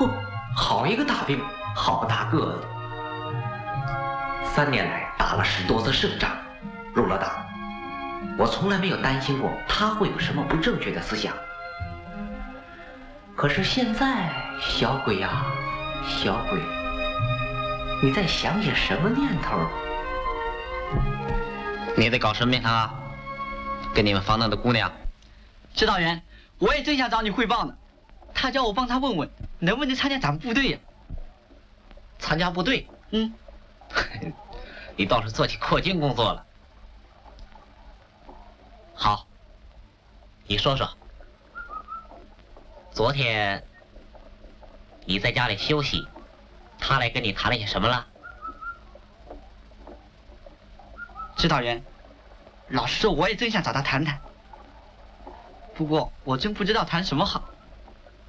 嚯，好一个大兵，好大个子！3年来打了10多次胜仗，入了党。我从来没有担心过他会有什么不正确的思想。可是现在，小鬼呀，小鬼，你在想些什么念头？ 你在搞什么啊？跟你们房内的姑娘？ 指导员，我也正想找你汇报呢。他叫我帮他问问，能不能参加咱们部队呀？ 参加部队？ 嗯， 你倒是做起扩军工作了。好，你说说，昨天你在家里休息，他来跟你谈了些什么了？ 指导员，老实说，我也真想找他谈谈，不过我真不知道谈什么好。